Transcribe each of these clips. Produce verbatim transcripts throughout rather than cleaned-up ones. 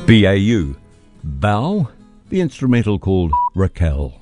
B A U. Bow, the instrumental called Raquel.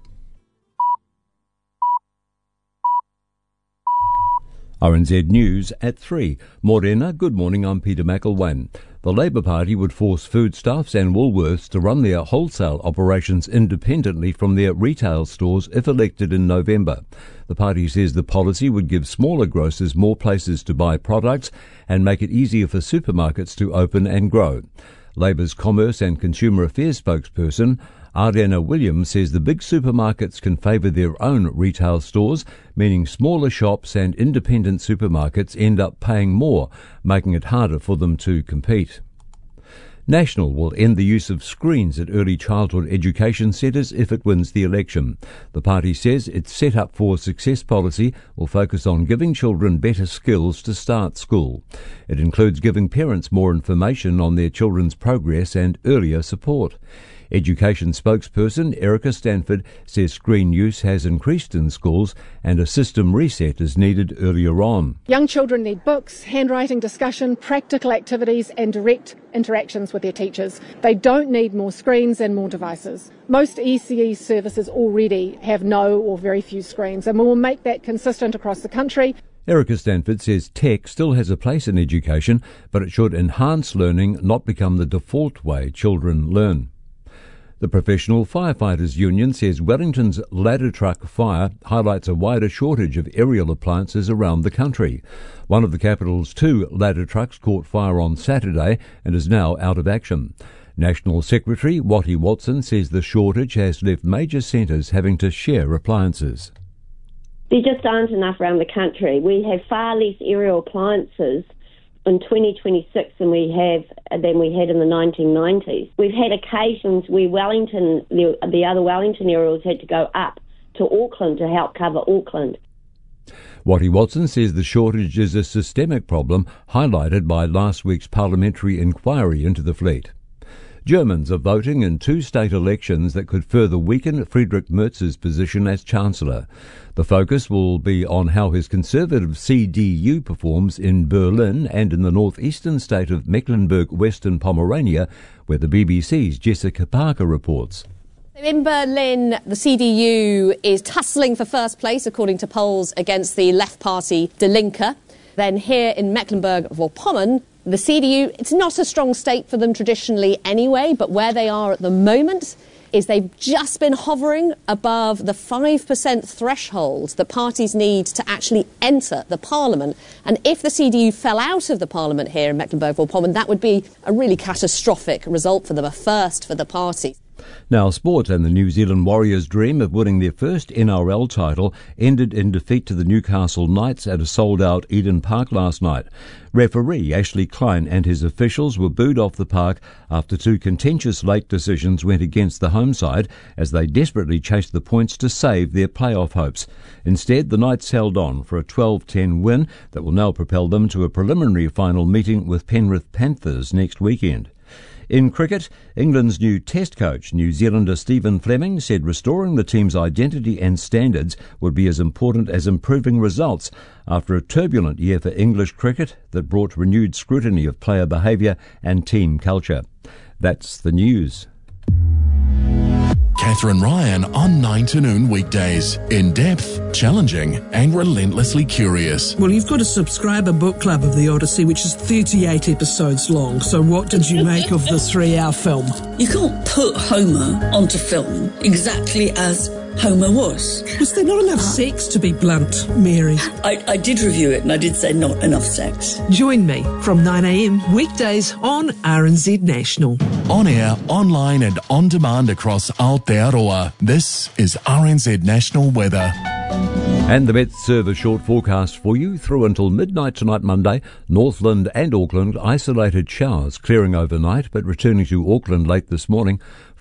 R N Z News at three. Morena, good morning, I'm Peter McElwain. The Labour Party would force Foodstuffs and Woolworths to run their wholesale operations independently from their retail stores if elected in November. The party says the policy would give smaller grocers more places to buy products and make it easier for supermarkets to open and grow. Labour's Commerce and Consumer Affairs spokesperson Ardena Williams says the big supermarkets can favour their own retail stores, meaning smaller shops and independent supermarkets end up paying more, making it harder for them to compete. National will end the use of screens at early childhood education centres if it wins the election. The party says its Set Up for Success policy will focus on giving children better skills to start school. It includes giving parents more information on their children's progress and earlier support. Education spokesperson Erica Stanford says screen use has increased in schools and a system reset is needed earlier on. Young children need books, handwriting discussion, practical activities and direct interactions with their teachers. They don't need more screens and more devices. Most E C E services already have no or very few screens, and we will make that consistent across the country. Erica Stanford says tech still has a place in education, but it should enhance learning, not become the default way children learn. The Professional Firefighters Union says Wellington's ladder truck fire highlights a wider shortage of aerial appliances around the country. One of the capital's two ladder trucks caught fire on Saturday and is now out of action. National Secretary Watty Watson says the shortage has left major centres having to share appliances. There just aren't enough around the country. We have far less aerial appliances in twenty twenty-six than we have than we had in the nineteen nineties. We've had occasions where Wellington, the, the other Wellington aerials had to go up to Auckland to help cover Auckland. Watty Watson says the shortage is a systemic problem highlighted by last week's parliamentary inquiry into the fleet. Germans are voting in two state elections that could further weaken Friedrich Merz's position as Chancellor. The focus will be on how his conservative C D U performs in Berlin and in the northeastern state of Mecklenburg-Western Pomerania, where the B B C's Jessica Parker reports. In Berlin, the C D U is tussling for first place, according to polls, against the left party Die Linke. Then here in Mecklenburg-Vorpommern, the C D U, it's not a strong state for them traditionally anyway, but where they are at the moment is they've just been hovering above the five percent threshold that parties need to actually enter the parliament. And if the C D U fell out of the parliament here in Mecklenburg-Vorpommern, that would be a really catastrophic result for them, a first for the party. Now, sport, and the New Zealand Warriors' dream of winning their first N R L title ended in defeat to the Newcastle Knights at a sold-out Eden Park last night. Referee Ashley Klein and his officials were booed off the park after two contentious late decisions went against the home side as they desperately chased the points to save their playoff hopes. Instead, the Knights held on for a twelve ten win that will now propel them to a preliminary final meeting with Penrith Panthers next weekend. In cricket, England's new Test coach, New Zealander Stephen Fleming, said restoring the team's identity and standards would be as important as improving results after a turbulent year for English cricket that brought renewed scrutiny of player behaviour and team culture. That's the news. Catherine Ryan on nine to noon weekdays. In depth, challenging and relentlessly curious. Well, you've got a subscriber book club of the Odyssey, which is thirty-eight episodes long. So what did you make of the three-hour film? You can't put Homer onto film exactly as Homer was. Was there not enough sex, to be blunt, Mary? I, I did review it and I did say not enough sex. Join me from nine a.m. weekdays on R N Z National. On air, online and on demand across Aotearoa. This is R N Z National Weather. And the Met serve a short forecast for you through until midnight tonight Monday. Northland and Auckland, isolated showers clearing overnight but returning to Auckland late this morning.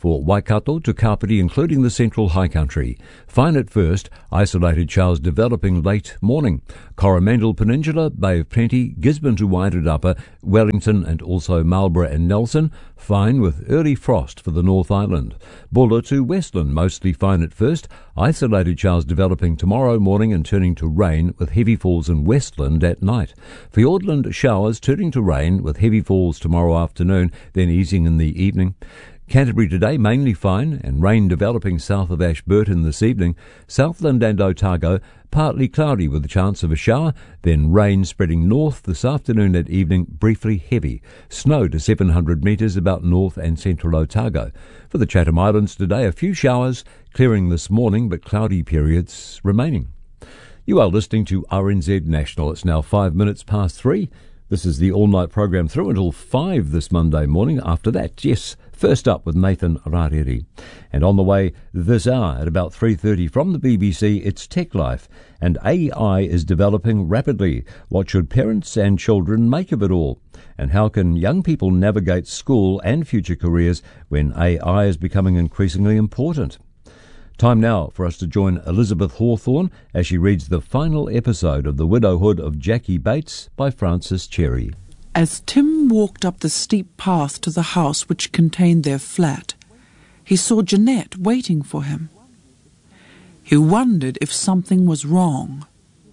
for Waikato to Kapiti, including the Central High Country. Fine at first, isolated showers developing late morning. Coromandel Peninsula, Bay of Plenty, Gisborne to Wairarapa, Wellington and also Marlborough and Nelson, fine with early frost for the North Island. Bulla to Westland, mostly fine at first, isolated showers developing tomorrow morning and turning to rain with heavy falls in Westland at night. Fiordland, showers turning to rain with heavy falls tomorrow afternoon, then easing in the evening. Canterbury today mainly fine and rain developing south of Ashburton this evening. Southland and Otago partly cloudy with a chance of a shower, then rain spreading north this afternoon and evening, briefly heavy. Snow to seven hundred metres about north and central Otago. For the Chatham Islands today, a few showers clearing this morning but cloudy periods remaining. You are listening to R N Z National. It's now five minutes past three. This is the all-night program through until five this Monday morning. After that, yes, first up with Nathan Rariri. And on the way this hour at about three thirty from the B B C, it's Tech Life. And A I is developing rapidly. What should parents and children make of it all? And how can young people navigate school and future careers when A I is becoming increasingly important? Time now for us to join Elizabeth Hawthorne as she reads the final episode of The Widowhood of Jackie Bates by Frances Cherry. As Tim walked up the steep path to the house which contained their flat, he saw Jeanette waiting for him. He wondered if something was wrong.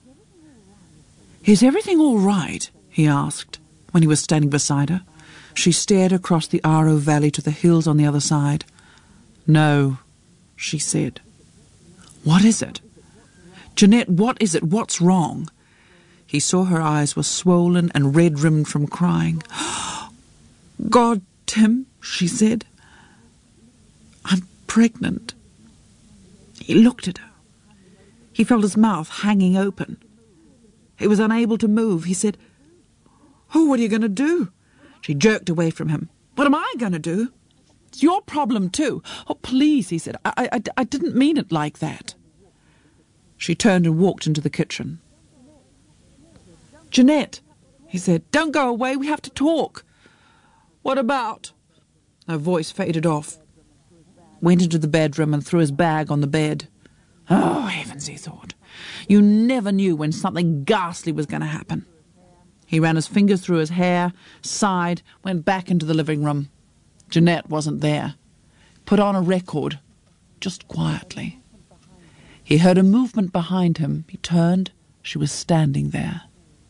"Is everything all right?" he asked when he was standing beside her. She stared across the Aro Valley to the hills on the other side. "No," she said. "What is it? Jeanette, what is it? What's wrong?" He saw her eyes were swollen and red-rimmed from crying. "God, Tim," she said, "I'm pregnant." He looked at her. He felt his mouth hanging open. He was unable to move. He said, "Oh, what are you going to do?" She jerked away from him. "What am I going to do? It's your problem too." "Oh, please," he said. I, I, I didn't mean it like that." She turned and walked into the kitchen. "Jeanette," he said, "don't go away. We have to talk." "What about?" Her voice faded off. Went into the bedroom and threw his bag on the bed. Oh, heavens, he thought. You never knew when something ghastly was going to happen. He ran his fingers through his hair, sighed, went back into the living room. Jeanette wasn't there. Put on a record, just quietly. He heard a movement behind him. He turned. She was standing there.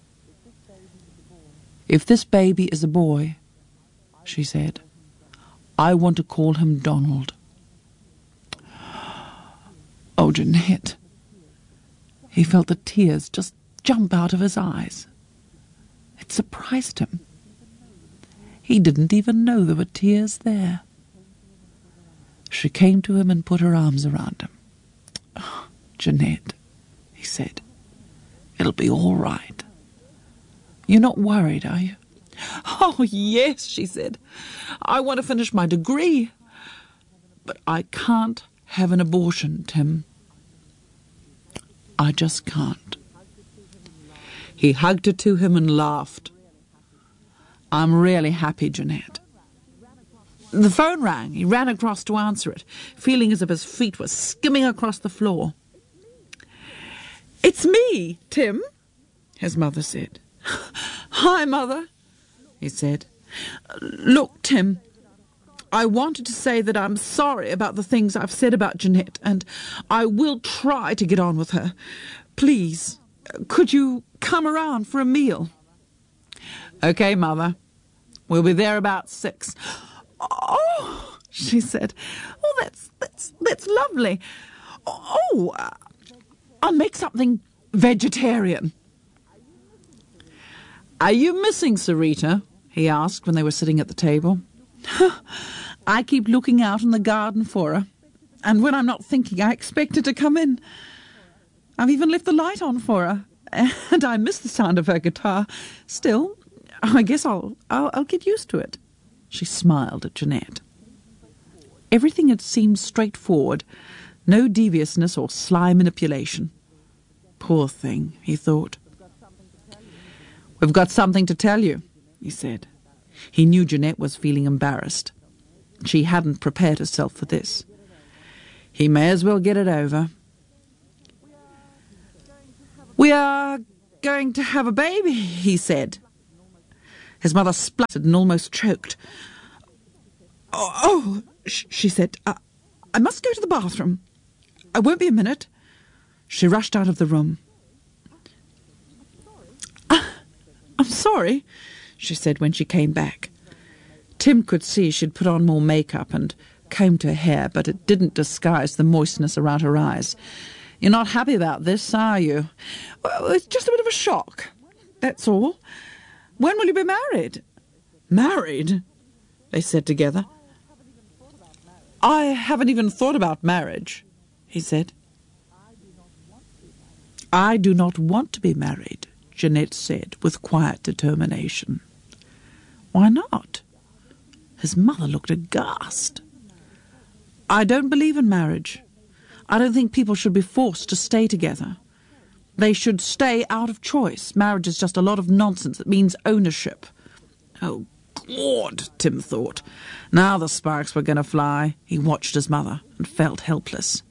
"If this baby is a boy," she said, "I want to call him Donald." Oh, Jeanette. He felt the tears just jump out of his eyes. It surprised him. He didn't even know there were tears there. She came to him and put her arms around him. "Oh, Jeanette," he said, "it'll be all right. You're not worried, are you?" "Oh, yes," she said. "I want to finish my degree. But I can't have an abortion, Tim. I just can't." He hugged her to him and laughed. "I'm really happy, Jeanette." The phone rang. He ran across to answer it, feeling as if his feet were skimming across the floor. "It's me, Tim," his mother said. "Hi, Mother," he said. "Look, Tim, I wanted to say that I'm sorry about the things I've said about Jeanette, and I will try to get on with her. Please, could you come around for a meal?" "Okay, Mother. We'll be there about six." "Oh," she said. "Oh, that's that's that's lovely. Oh, uh, I'll make something vegetarian." "Are you missing Sarita?" he asked when they were sitting at the table. "I keep looking out in the garden for her, and when I'm not thinking, I expect her to come in. I've even left the light on for her, and I miss the sound of her guitar. Still, I guess I'll, I'll, I'll get used to it." She smiled at Jeanette. Everything had seemed straightforward, no deviousness or sly manipulation. Poor thing, he thought. "We've got something to tell you," he said. He knew Jeanette was feeling embarrassed. She hadn't prepared herself for this. He may as well get it over. "We are going to have a baby," he said. His mother spluttered and almost choked. "Oh, oh," she said, I, I must go to the bathroom. I won't be a minute." She rushed out of the room. "I'm sorry," she said when she came back. Tim could see she'd put on more makeup and combed her hair, but it didn't disguise the moistness around her eyes. "You're not happy about this, are you?" "Well, it's just a bit of a shock, that's all. When will you be married?" "Married?" they said together. "I haven't even thought about marriage," he said. "I do not want to be married," Jeanette said with quiet determination. "Why not?" His mother looked aghast. "I don't believe in marriage. I don't think people should be forced to stay together. They should stay out of choice. Marriage is just a lot of nonsense. It means ownership." Oh, God, Tim thought. Now the sparks were going to fly. He watched his mother and felt helpless.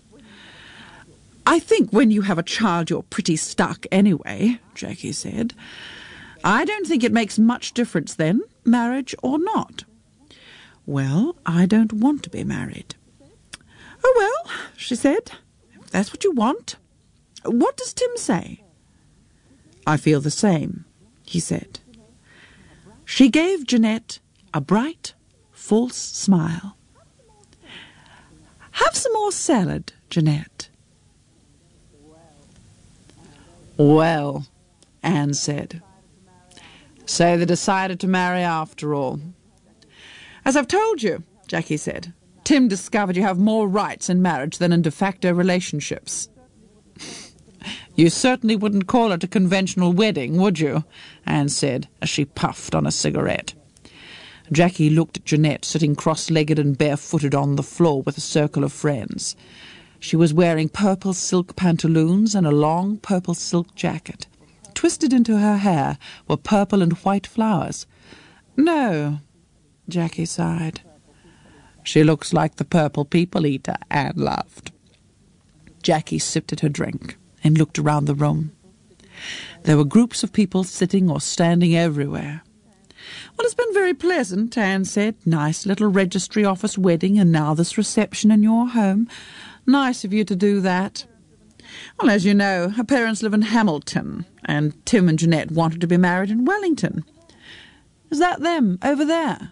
"I think when you have a child you're pretty stuck anyway," Jackie said. "I don't think it makes much difference then, marriage or not." "Well, I don't want to be married." "Oh, well," she said, "if that's what you want. What does Tim say?" "I feel the same," he said. She gave Jeanette a bright, false smile. "Have some more salad, Jeanette." "Well," Anne said. "So they decided to marry after all." "As I've told you," Jackie said, "Tim discovered you have more rights in marriage than in de facto relationships." "You certainly wouldn't call it a conventional wedding, would you?" Anne said, as she puffed on a cigarette. Jackie looked at Jeanette sitting cross-legged and barefooted on the floor with a circle of friends. She was wearing purple silk pantaloons and a long purple silk jacket. Twisted into her hair were purple and white flowers. "No," Jackie sighed. "She looks like the purple people eater," Anne laughed. Jackie sipped at her drink and looked around the room. There were groups of people sitting or standing everywhere. "Well, it's been very pleasant," Anne said. "Nice little registry office wedding, and now this reception in your home. Nice of you to do that. Well, as you know, her parents live in Hamilton, and Tim and Jeanette wanted to be married in Wellington. Is that them over there?"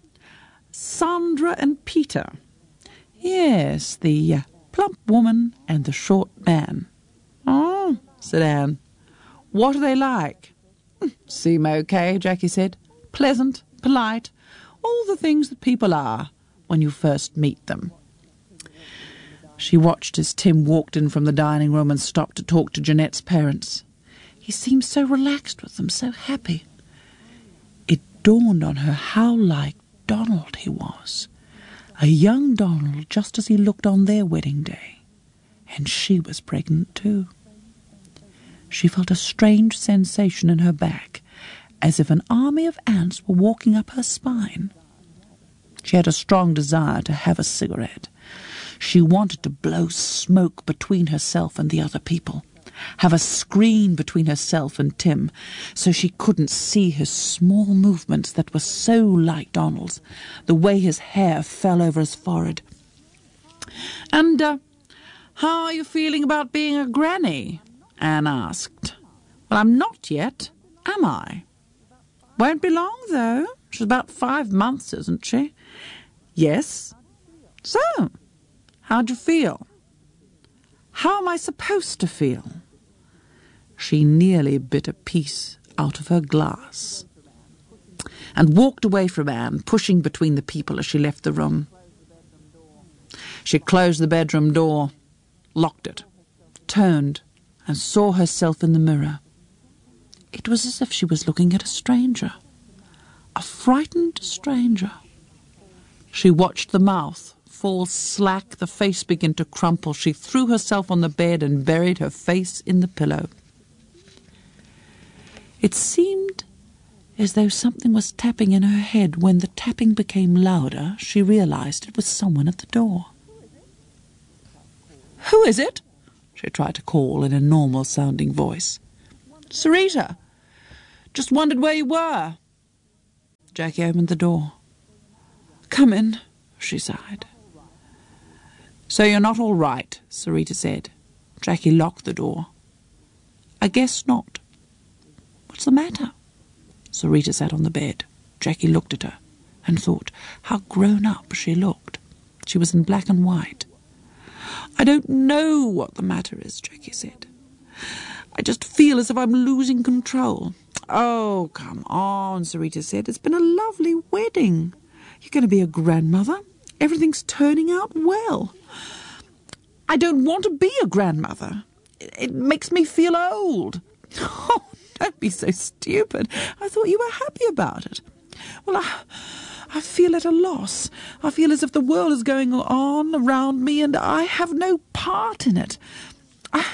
"Sandra and Peter." "Yes, the uh, plump woman and the short man." "Oh," said Anne. "What are they like?" "Seem okay," Jackie said. "Pleasant, polite, all the things that people are when you first meet them." She watched as Tim walked in from the dining room and stopped to talk to Jeanette's parents. He seemed so relaxed with them, so happy. It dawned on her how like Donald he was. A young Donald, just as he looked on their wedding day. And she was pregnant too. She felt a strange sensation in her back, as if an army of ants were walking up her spine. She had a strong desire to have a cigarette. She wanted to blow smoke between herself and the other people, have a screen between herself and Tim, so she couldn't see his small movements that were so like Donald's, the way his hair fell over his forehead. "And, uh, how are you feeling about being a granny?" Anne asked. "Well, I'm not yet, am I?" "Won't be long, though. She's about five months, isn't she?" "Yes." "So, how'd you feel?" "How am I supposed to feel?" She nearly bit a piece out of her glass and walked away from Anne, pushing between the people as she left the room. She closed the bedroom door, locked it, turned and saw herself in the mirror. It was as if she was looking at a stranger, a frightened stranger. She watched the mouth fall slack, the face begin to crumple. She threw herself on the bed and buried her face in the pillow. It seemed As though something was tapping in her head. When the tapping became louder, she realised it was someone at the door. "Who is it?" she tried to call in a normal-sounding voice. "Sarita. Just wondered where you were." Jackie opened the door. "Come in," she sighed. "So you're not all right," Sarita said. Jackie locked the door. "I guess not. What's the matter?" Sarita sat on the bed. Jackie looked at her and thought how grown up she looked. She was in black and white. "I don't know what the matter is," Jackie said. "I just feel as if I'm losing control." "Oh, come on," Sarita said. "It's been a lovely wedding. You're going to be a grandmother. Everything's turning out well." "I don't want to be a grandmother. It makes me feel old." "Oh, don't be so stupid. I thought you were happy about it." "Well, I, I feel at a loss. I feel as if the world is going on around me and I have no part in it. I,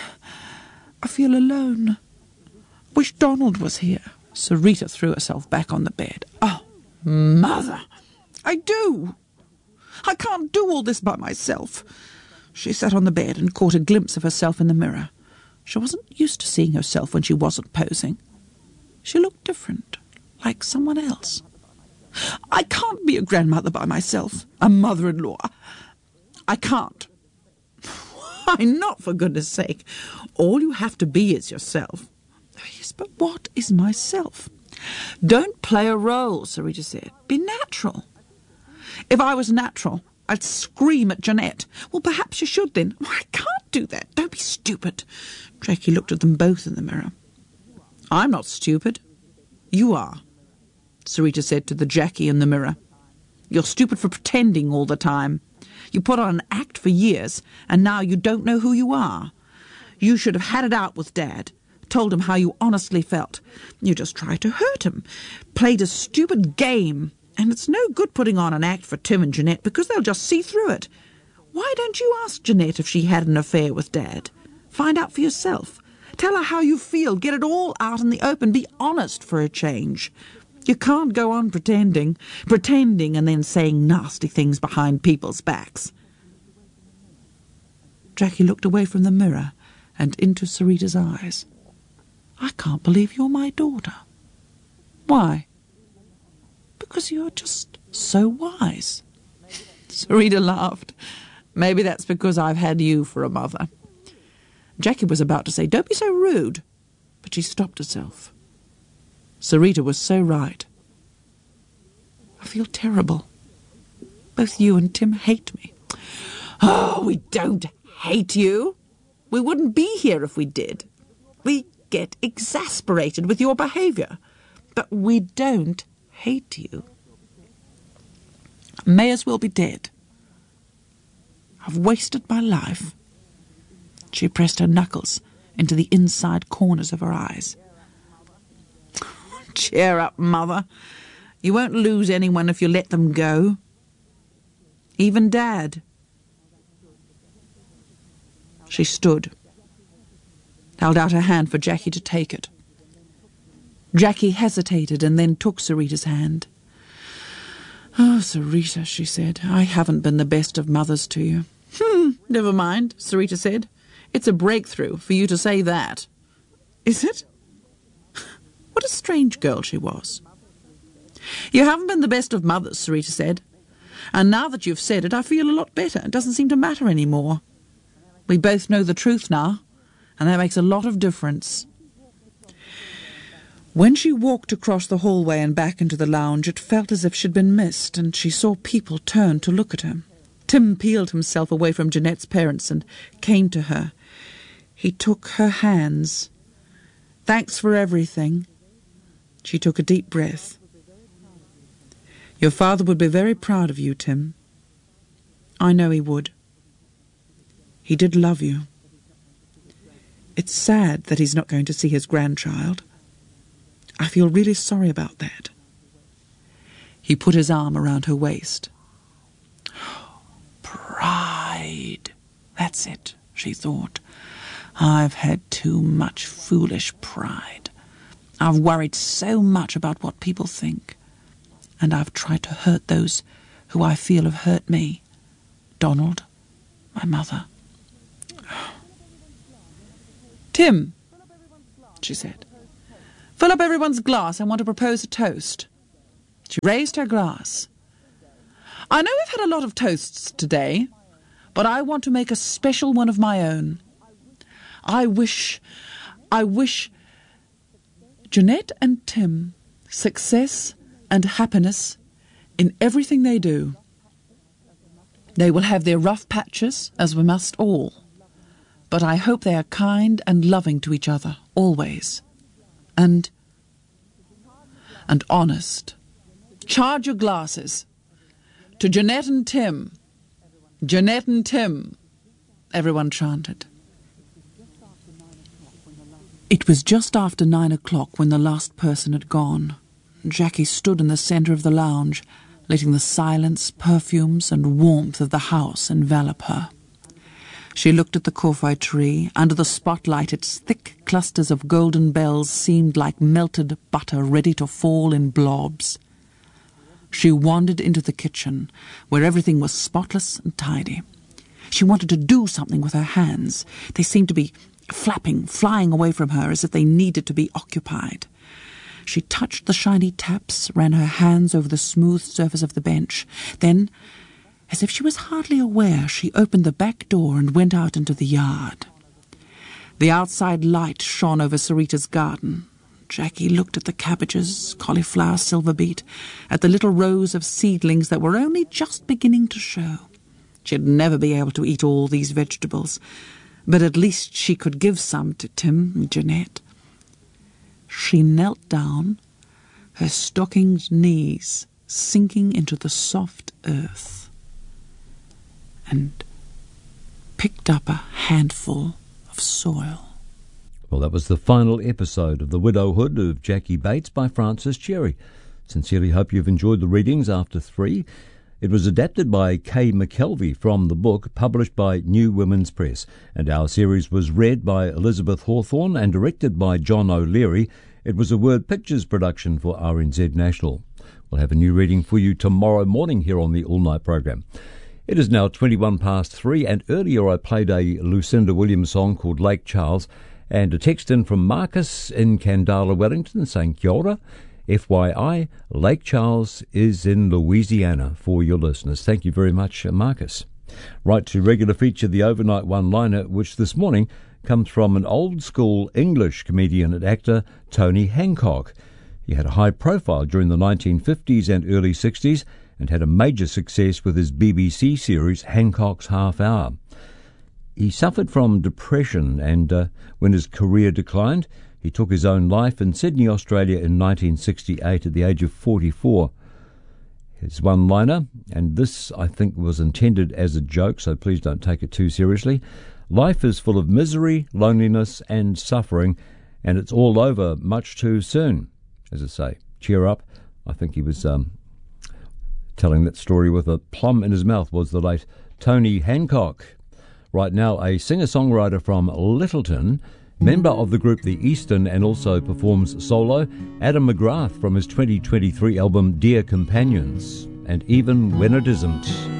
I feel alone. Wish Donald was here." Sarita threw herself back on the bed. "Oh, Mother, I do. I can't do all this by myself." She sat on the bed and caught a glimpse of herself in the mirror. She wasn't used to seeing herself when she wasn't posing. She looked different, like someone else. "I can't be a grandmother by myself, a mother-in-law. I can't." "Why not, for goodness sake? All you have to be is yourself." "Yes, but what is myself?" "Don't play a role," Sarita said. "Be natural." "If I was natural, I'd scream at Jeanette." "Well, perhaps you should then." "Oh, I can't do that. Don't be stupid." Jackie looked at them both in the mirror. "I'm not stupid. You are," Sarita said to the Jackie in the mirror. "You're stupid for pretending all the time. You put on an act for years, and now you don't know who you are. You should have had it out with Dad, told him how you honestly felt. You just tried to hurt him, played a stupid game, and it's no good putting on an act for Tim and Jeanette because they'll just see through it. Why don't you ask Jeanette if she had an affair with Dad? Find out for yourself. Tell her how you feel. Get it all out in the open. Be honest for a change. You can't go on pretending, pretending and then saying nasty things behind people's backs." Jackie looked away from the mirror and into Sarita's eyes. "I can't believe you're my daughter." "Why?" "Because you're just so wise." Sarita laughed. "Maybe that's because I've had you for a mother." Jackie was about to say, "Don't be so rude," but she stopped herself. Sarita was so right. "I feel terrible. Both you and Tim hate me." "Oh, we don't hate you. We wouldn't be here if we did. We get exasperated with your behaviour, but we don't hate you. May as well be dead. I've wasted my life." She pressed her knuckles into the inside corners of her eyes. "Cheer up, Mother. You won't lose anyone if you let them go. Even Dad." She stood, held out her hand for Jackie to take it. Jackie hesitated and then took Sarita's hand. "Oh, Sarita," she said, "I haven't been the best of mothers to you." "Hmm, never mind," Sarita said. "It's a breakthrough for you to say that." "Is it?" What a strange girl she was. "You haven't been the best of mothers," Sarita said. "And now that you've said it, I feel a lot better. It doesn't seem to matter anymore. We both know the truth now, and that makes a lot of difference." When she walked across the hallway and back into the lounge, it felt as if she'd been missed, and she saw people turn to look at her. Tim peeled himself away from Jeanette's parents and came to her. He took her hands. "Thanks for everything." She took a deep breath. "Your father would be very proud of you, Tim. I know he would. He did love you. It's sad that he's not going to see his grandchild. I feel really sorry about that." He put his arm around her waist. Pride. That's it, she thought. I've had too much foolish pride. I've worried so much about what people think, and I've tried to hurt those who I feel have hurt me. Donald, my mother. Tim, she said, fill up everyone's glass. I want to propose a toast. She raised her glass. I know we've had a lot of toasts today, but I want to make a special one of my own. I wish, I wish Jeanette and Tim success and happiness in everything they do. They will have their rough patches, as we must all, but I hope they are kind and loving to each other, always, and, and honest. Charge your glasses. To Jeanette and Tim. Jeanette and Tim, everyone chanted. It was just after nine o'clock when the last person had gone. Jackie stood in the centre of the lounge, letting the silence, perfumes and warmth of the house envelop her. She looked at the kowhai tree. Under the spotlight, its thick clusters of golden bells seemed like melted butter ready to fall in blobs. She wandered into the kitchen, where everything was spotless and tidy. She wanted to do something with her hands. They seemed to be flapping, flying away from her as if they needed to be occupied. She touched the shiny taps, ran her hands over the smooth surface of the bench. Then, as if she was hardly aware, she opened the back door and went out into the yard. The outside light shone over Sarita's garden. Jackie looked at the cabbages, cauliflower, silver beet, at the little rows of seedlings that were only just beginning to show. She'd never be able to eat all these vegetables, but at least she could give some to Tim and Jeanette. She knelt down, her stockinged knees sinking into the soft earth, and picked up a handful of soil. Well, that was the final episode of The Widowhood of Jackie Bates by Frances Cherry. Sincerely hope you've enjoyed the readings after three. It was adapted by Kay McKelvey from the book, published by New Women's Press, and our series was read by Elizabeth Hawthorne and directed by John O'Leary. It was a Word Pictures production for R N Z National. We'll have a new reading for you tomorrow morning here on the All Night program. It is now twenty-one past three, and earlier I played a Lucinda Williams song called Lake Charles, and a text in from Marcus in Candala, Wellington, saying Kia ora. F Y I, Lake Charles is in Louisiana for your listeners. Thank you very much, Marcus. Right to regular feature, the overnight one-liner, which this morning comes from an old-school English comedian and actor, Tony Hancock. He had a high profile during the nineteen fifties and early sixties and had a major success with his B B C series Hancock's Half Hour. He suffered from depression, and uh, when his career declined, he took his own life in Sydney, Australia in nineteen sixty-eight at the age of forty-four. His one-liner, and this I think was intended as a joke, so please don't take it too seriously. Life is full of misery, loneliness and suffering, and it's all over much too soon. As I say, cheer up. I think he was um, telling that story with a plum in his mouth, was the late Tony Hancock. Right now, a singer-songwriter from Littleton, member of the group The Eastern, and also performs solo, Adam McGrath from his twenty twenty-three album Dear Companions, and Even When It Isn't.